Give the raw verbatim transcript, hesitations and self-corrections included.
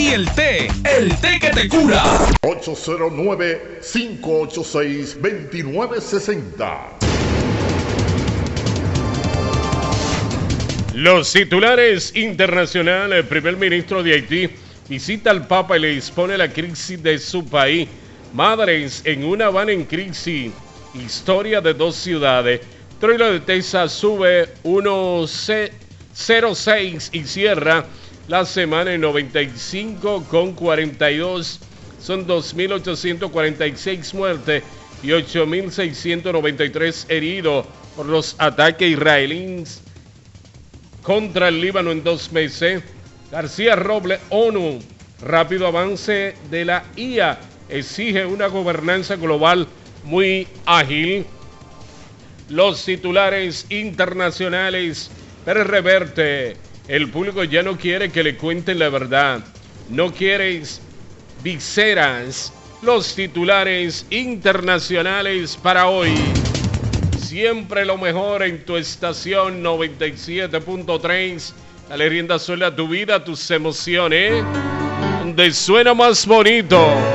ti el té, el té que te cura. ocho cero nueve, cinco ocho seis, dos nueve seis cero. Los titulares internacionales. El primer ministro de Haití visita al Papa y le expone la crisis de su país. Madres en una van en crisis. Historia de dos ciudades. Troilo de Texas sube uno cero seis y cierra la semana en noventa y cinco con cuarenta y dos. Son dos mil ochocientos cuarenta y seis muertes y ocho mil seiscientos noventa y tres heridos por los ataques israelíes contra el Líbano en dos meses. García Robles, ONU, rápido avance de la I A exige una gobernanza global muy ágil. Los titulares internacionales. Pérez Reverte, el público ya no quiere que le cuenten la verdad. No quieres viseras. Los titulares internacionales para hoy. Siempre lo mejor en tu estación noventa y siete punto tres. Dale rienda suelta a tu vida, a tus emociones. Donde suena más bonito.